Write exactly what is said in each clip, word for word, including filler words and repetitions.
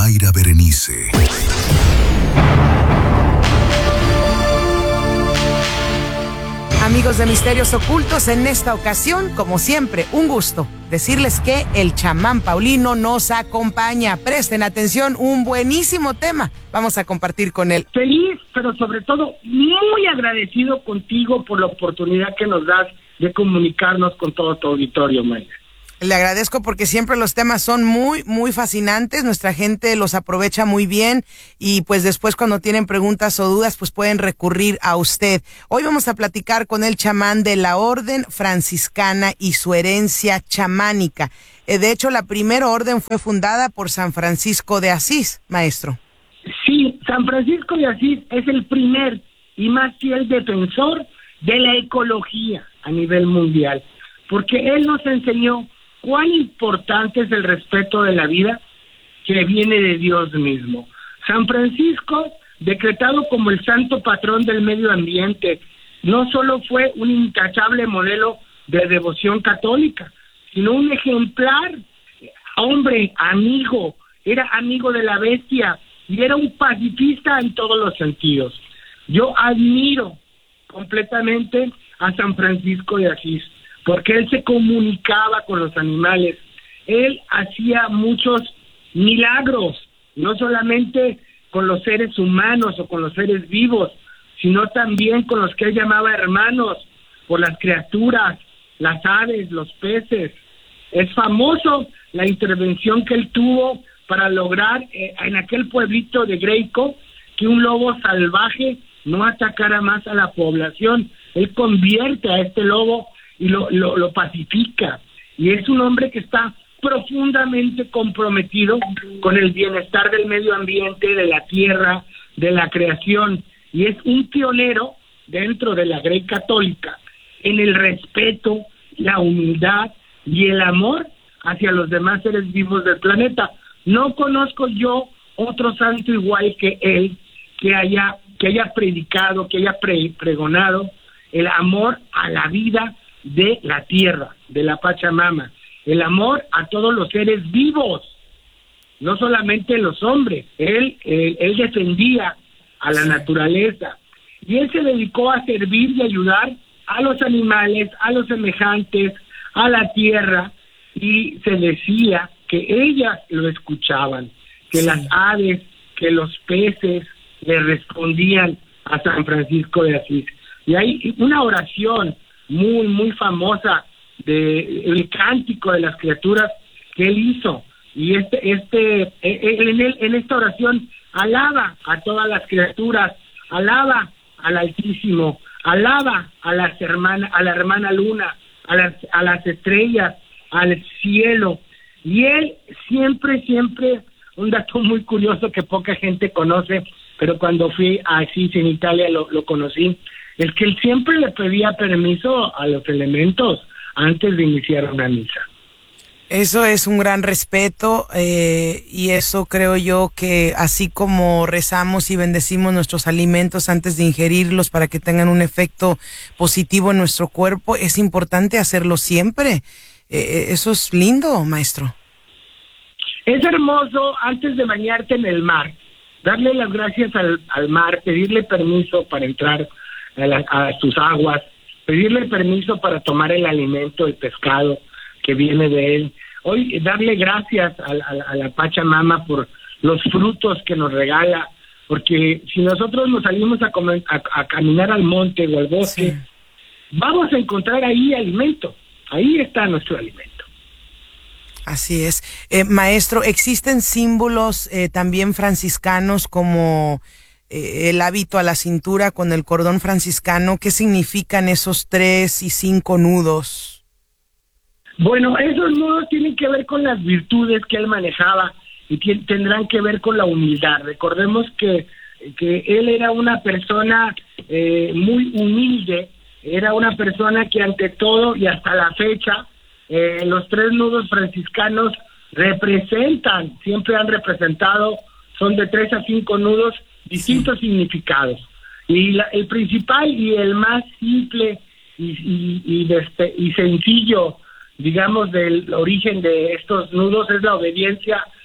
Mayra Berenice. Amigos de Misterios Ocultos, en esta ocasión, como siempre, un gusto decirles que el chamán Paulino nos acompaña. Presten atención, un buenísimo tema vamos a compartir con él. Feliz, pero sobre todo muy agradecido contigo por la oportunidad que nos das de comunicarnos con todo tu auditorio, Mayra. Le agradezco porque siempre los temas son muy, muy fascinantes. Nuestra gente los aprovecha muy bien y pues después cuando tienen preguntas o dudas pues pueden recurrir a usted. Hoy vamos a platicar con el chamán de la Orden Franciscana y su herencia chamánica. Eh, de hecho, la primera orden fue fundada por San Francisco de Asís, maestro. Sí, San Francisco de Asís es el primer y más fiel defensor de la ecología a nivel mundial, porque él nos enseñó cuán importante es el respeto de la vida que viene de Dios mismo. San Francisco, decretado como el santo patrón del medio ambiente, no solo fue un intachable modelo de devoción católica, sino un ejemplar hombre, amigo, era amigo de la bestia y era un pacifista en todos los sentidos. Yo admiro completamente a San Francisco de Asís, porque él se comunicaba con los animales, él hacía muchos milagros, no solamente con los seres humanos o con los seres vivos, sino también con los que él llamaba hermanos, por las criaturas, las aves, los peces. Es famoso la intervención que él tuvo para lograr eh, en aquel pueblito de Greico que un lobo salvaje no atacara más a la población. Él convierte a este lobo y lo, lo, lo pacifica, y es un hombre que está profundamente comprometido con el bienestar del medio ambiente, de la tierra, de la creación, y es un pionero dentro de la Grey Católica en el respeto, la humildad y el amor hacia los demás seres vivos del planeta. No conozco yo otro santo igual que él, que haya, que haya predicado, que haya pre, pregonado el amor a la vida de la tierra, de la Pachamama, el amor a todos los seres vivos, no solamente los hombres. Él, él, él defendía a la naturaleza y él se dedicó a servir y ayudar a los animales, a los semejantes, a la tierra, y se decía que ellas lo escuchaban, que sí. Las aves, que los peces le respondían a San Francisco de Asís. Y hay una oración muy, muy famosa de el cántico de las criaturas que él hizo, y este, este, en, él, en esta oración alaba a todas las criaturas, alaba al Altísimo, alaba a las hermanas, a la hermana luna, a las, a las estrellas, al cielo, y él siempre, siempre, un dato muy curioso que poca gente conoce, pero cuando fui a Asís en Italia lo, lo conocí, es que él siempre le pedía permiso a los elementos antes de iniciar una misa. Eso es un gran respeto eh, y eso creo yo que así como rezamos y bendecimos nuestros alimentos antes de ingerirlos para que tengan un efecto positivo en nuestro cuerpo, es importante hacerlo siempre. Eh, eso es lindo, maestro. Es hermoso antes de bañarte en el mar, darle las gracias al, al mar, pedirle permiso para entrar a, la, a sus aguas, pedirle permiso para tomar el alimento, el pescado que viene de él. Hoy darle gracias a, a, a la Pachamama por los frutos que nos regala, porque si nosotros nos salimos a, comer, a, a caminar al monte o al bosque, sí, vamos a encontrar ahí alimento, ahí está nuestro alimento. Así es. Eh, maestro, ¿existen símbolos eh, también franciscanos como eh, el hábito a la cintura con el cordón franciscano? ¿Qué significan esos tres y cinco nudos? Bueno, esos nudos tienen que ver con las virtudes que él manejaba y t- tendrán que ver con la humildad. Recordemos que, que él era una persona eh, muy humilde, era una persona que ante todo y hasta la fecha, eh, los tres nudos franciscanos representan, siempre han representado, son de tres a cinco nudos, distintos sí. significados. Y la, el principal y el más simple y, y, y, de, y sencillo, digamos, del origen de estos nudos es la obediencia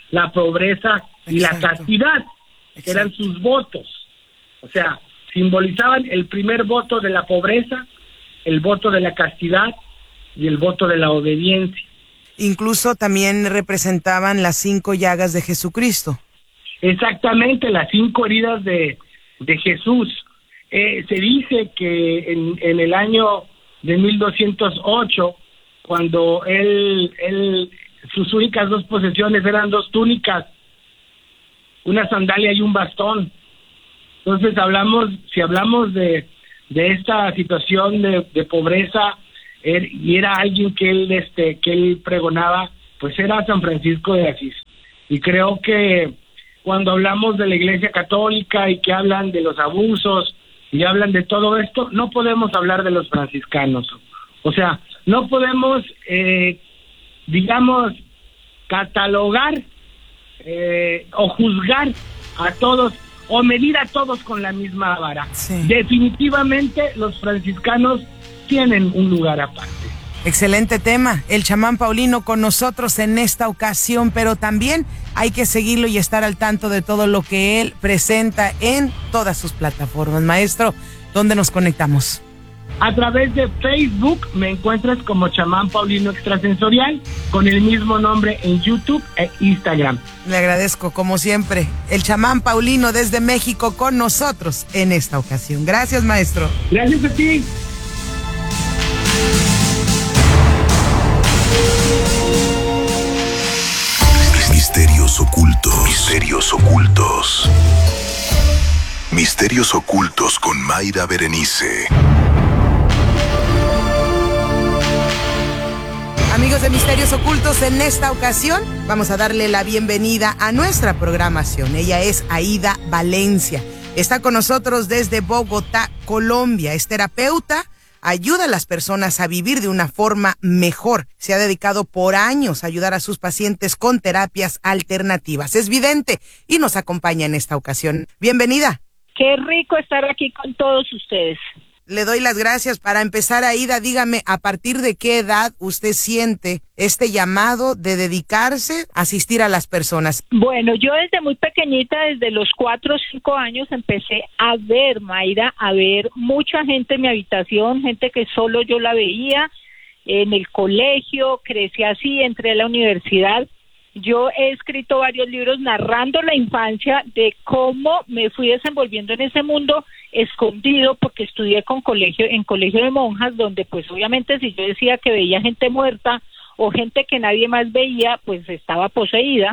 la pobreza y Exacto. la castidad, que Exacto. eran sus votos. O sea, simbolizaban el primer voto de la pobreza, el voto de la castidad y el voto de la obediencia. Incluso también representaban las cinco llagas de Jesucristo. Exactamente, las cinco heridas de, de Jesús. Eh, se dice que en, en el año de mil doscientos ocho, cuando él, él, sus únicas dos posesiones eran dos túnicas, una sandalia y un bastón. Entonces hablamos, si hablamos de, de esta situación de, de pobreza, er, y era alguien que él, este, que él pregonaba, pues era San Francisco de Asís. Y creo que cuando hablamos de la Iglesia Católica y que hablan de los abusos y hablan de todo esto, no podemos hablar de los franciscanos. O sea, no podemos, eh, digamos, catalogar eh, o juzgar a todos o medir a todos con la misma vara. Sí. Definitivamente los franciscanos tienen un lugar aparte. Excelente tema, el chamán Paulino con nosotros en esta ocasión, pero también hay que seguirlo y estar al tanto de todo lo que él presenta en todas sus plataformas. Maestro, ¿dónde nos conectamos? A través de Facebook me encuentras como chamán Paulino Extrasensorial, con el mismo nombre en YouTube e Instagram. Le agradezco, como siempre, el chamán Paulino desde México con nosotros en esta ocasión. Gracias, maestro. Gracias a ti. Misterios ocultos. Misterios ocultos. Misterios ocultos con Mayra Berenice. Amigos de Misterios Ocultos, en esta ocasión vamos a darle la bienvenida a nuestra programación. Ella es Aida Valencia. Está con nosotros desde Bogotá, Colombia. Es terapeuta, ayuda a las personas a vivir de una forma mejor. Se ha dedicado por años a ayudar a sus pacientes con terapias alternativas. Es vidente y nos acompaña en esta ocasión. Bienvenida. Qué rico estar aquí con todos ustedes. Le doy las gracias. Para empezar, Aida, dígame, ¿a partir de qué edad usted siente este llamado de dedicarse a asistir a las personas? Bueno, yo desde muy pequeñita, desde los cuatro o cinco años, empecé a ver, Mayra, a ver mucha gente en mi habitación, gente que solo yo la veía, en el colegio, crecí así, entré a la universidad. Yo he escrito varios libros narrando la infancia de cómo me fui desenvolviendo en ese mundo escondido, porque estudié con colegio en colegio de monjas, donde pues obviamente si yo decía que veía gente muerta o gente que nadie más veía, pues estaba poseída.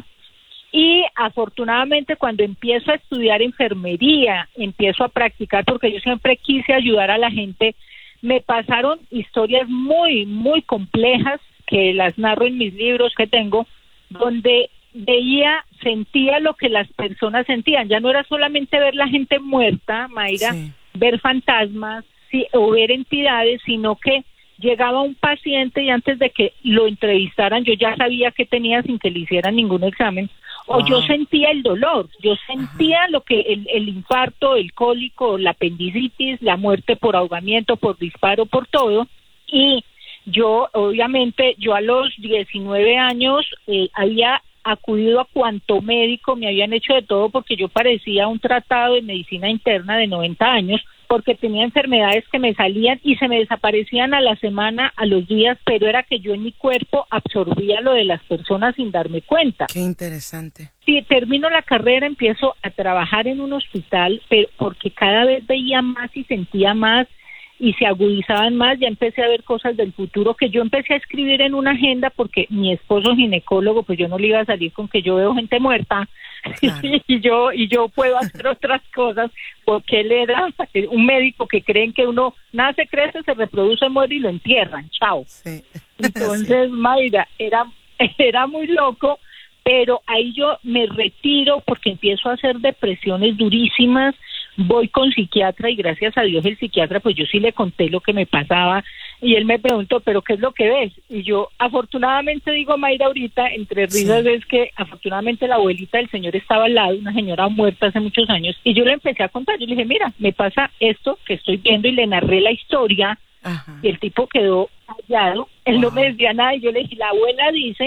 Y afortunadamente cuando empiezo a estudiar enfermería, empiezo a practicar, porque yo siempre quise ayudar a la gente, me pasaron historias muy, muy complejas que las narro en mis libros que tengo, donde veía, sentía lo que las personas sentían. Ya no era solamente ver la gente muerta, Mayra, sí, ver fantasmas, sí, o ver entidades, sino que llegaba un paciente y antes de que lo entrevistaran yo ya sabía qué tenía sin que le hicieran ningún examen, o wow, yo sentía el dolor, yo sentía Ajá. lo que el, el infarto, el cólico, la apendicitis, la muerte por ahogamiento, por disparo, por todo. Y yo, obviamente, yo a los diecinueve años eh, había acudido a cuanto médico, me habían hecho de todo porque yo parecía un tratado de medicina interna de noventa años, porque tenía enfermedades que me salían y se me desaparecían a la semana, a los días, pero era que yo en mi cuerpo absorbía lo de las personas sin darme cuenta. Qué interesante. Sí, termino la carrera, empiezo a trabajar en un hospital, pero porque cada vez veía más y sentía más, y se agudizaban más, ya empecé a ver cosas del futuro que yo empecé a escribir en una agenda, porque mi esposo ginecólogo, pues yo no le iba a salir con que yo veo gente muerta, claro. y yo y yo puedo hacer otras cosas, porque él era un médico que creen que uno nace, crece, se reproduce, muere y lo entierran, chao. Sí. Entonces, sí, Mayra, era, era muy loco, pero ahí yo me retiro porque empiezo a hacer depresiones durísimas, voy con psiquiatra y gracias a Dios el psiquiatra, pues yo sí le conté lo que me pasaba y él me preguntó, ¿pero qué es lo que ves? Y yo afortunadamente digo, Mayra, ahorita entre risas sí, es que afortunadamente la abuelita del señor estaba al lado, una señora muerta hace muchos años, y yo le empecé a contar, yo le dije, mira, me pasa esto que estoy viendo, y le narré la historia. Ajá. Y el tipo quedó callado, él wow, no me decía nada y yo le dije, la abuela dice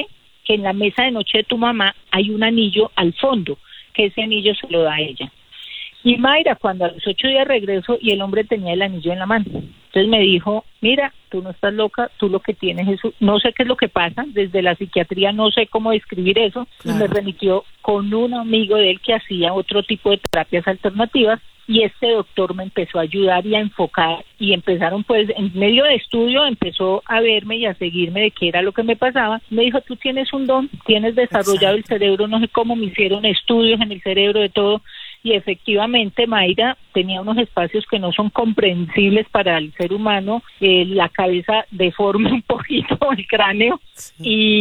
que en la mesa de noche de tu mamá hay un anillo al fondo, que ese anillo se lo da a ella. Y Mayra, cuando a los ocho días regreso y el hombre tenía el anillo en la mano, entonces me dijo, mira, tú no estás loca, tú lo que tienes es, no sé qué es lo que pasa, desde la psiquiatría no sé cómo describir eso, claro. Y me remitió con un amigo de él que hacía otro tipo de terapias alternativas, y este doctor me empezó a ayudar y a enfocar, y empezaron pues, en medio de estudio, empezó a verme y a seguirme de qué era lo que me pasaba. Me dijo, tú tienes un don, tienes desarrollado Exacto. el cerebro, no sé cómo me hicieron estudios en el cerebro de todo, y efectivamente Mayra tenía unos espacios que no son comprensibles para el ser humano, eh, la cabeza deforme un poquito, el cráneo, sí.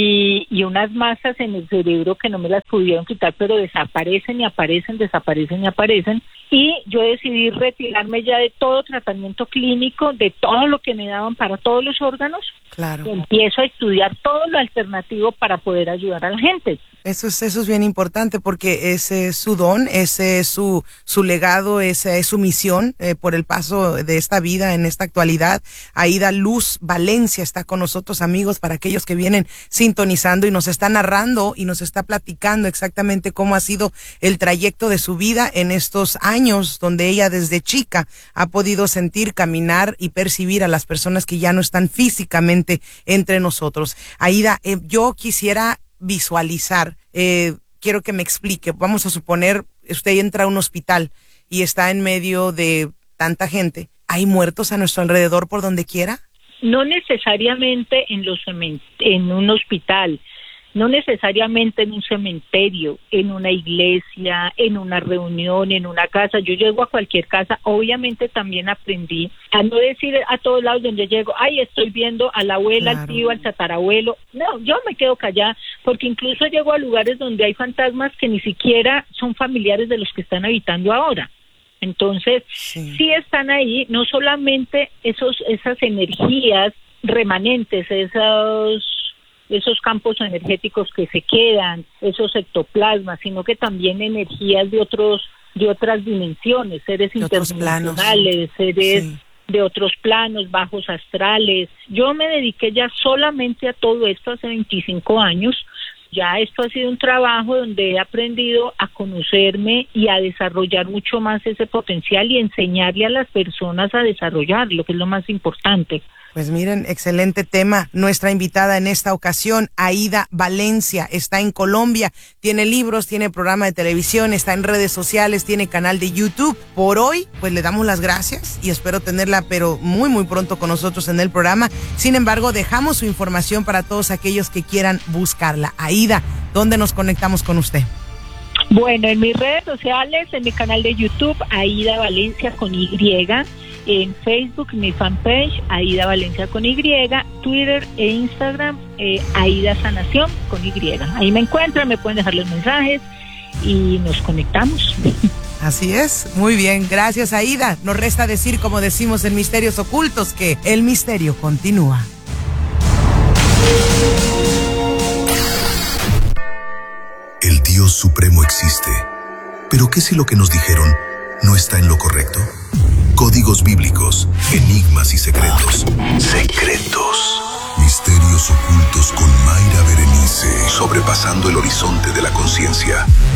y, y unas masas en el cerebro que no me las pudieron quitar, pero desaparecen y aparecen, desaparecen y aparecen, y yo decidí retirarme ya de todo tratamiento clínico, de todo lo que me daban para todos los órganos, claro. y empiezo a estudiar todo lo alternativo para poder ayudar a la gente. Eso es, eso es bien importante porque ese es su don, ese es su, su legado, esa es su misión eh, por el paso de esta vida en esta actualidad. Aída Luz Valencia está con nosotros, amigos, para aquellos que vienen sintonizando y nos está narrando y nos está platicando exactamente cómo ha sido el trayecto de su vida en estos años donde ella desde chica ha podido sentir, caminar y percibir a las personas que ya no están físicamente entre nosotros. Aída, eh, yo quisiera visualizar, eh, quiero que me explique, vamos a suponer, usted entra a un hospital y está en medio de tanta gente, ¿hay muertos a nuestro alrededor por donde quiera? No necesariamente en los en un hospital, no necesariamente en un cementerio, en una iglesia, en una reunión, en una casa. Yo llego a cualquier casa, obviamente también aprendí a no decir a todos lados donde llego, ay, estoy viendo a la abuela, claro. al tío, al tatarabuelo. No, yo me quedo callada, porque incluso llego a lugares donde hay fantasmas que ni siquiera son familiares de los que están habitando ahora. Entonces, sí, sí están ahí, no solamente esos esas energías remanentes, esos esos campos energéticos que se quedan, esos ectoplasmas, sino que también energías de otros de otras dimensiones, seres de interdimensionales, seres sí. de otros planos, bajos astrales. Yo me dediqué ya solamente a todo esto hace veinticinco años. Ya esto ha sido un trabajo donde he aprendido a conocerme y a desarrollar mucho más ese potencial y enseñarle a las personas a desarrollarlo, que es lo más importante. Pues miren, excelente tema. Nuestra invitada en esta ocasión, Aída Valencia, está en Colombia, tiene libros, tiene programa de televisión, está en redes sociales, tiene canal de YouTube. Por hoy, pues le damos las gracias y espero tenerla, pero muy, muy pronto con nosotros en el programa. Sin embargo, dejamos su información para todos aquellos que quieran buscarla. Aída, ¿dónde nos conectamos con usted? Bueno, en mis redes sociales, en mi canal de YouTube, Aída Valencia con Y, en Facebook, mi fanpage, Aída Valencia con Y, Twitter e Instagram, eh, Aída Sanación con Y. Ahí me encuentran, me pueden dejar los mensajes y nos conectamos. Así es, muy bien, gracias Aída. Nos resta decir, como decimos en Misterios Ocultos, que el misterio continúa. El Dios Supremo existe, pero ¿qué si lo que nos dijeron no está en lo correcto? Códigos bíblicos, enigmas y secretos. Secretos. Misterios ocultos con Mayra Berenice. Sobrepasando el horizonte de la conciencia.